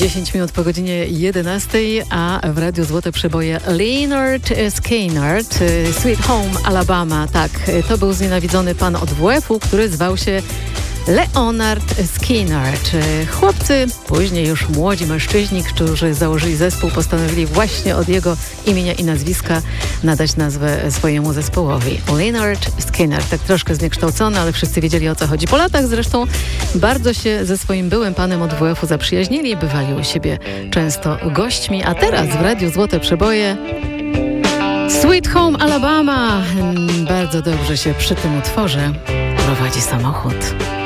10 minut po godzinie 11, a w Radiu Złote Przeboje Lynyrd Skynyrd, Sweet Home Alabama. Tak, to był znienawidzony pan od WF-u, który zwał się Leonard Skynyrd. Chłopcy, później już młodzi mężczyźni, którzy założyli zespół, postanowili właśnie od jego imienia i nazwiska nadać nazwę swojemu zespołowi. Lynyrd Skynyrd, tak troszkę zniekształcony, ale wszyscy wiedzieli, o co chodzi. Po latach zresztą bardzo się ze swoim byłym panem od WF-u zaprzyjaźnili, bywali u siebie często gośćmi, a teraz w Radiu Złote Przeboje Sweet Home Alabama. Bardzo dobrze się przy tym utworze prowadzi samochód.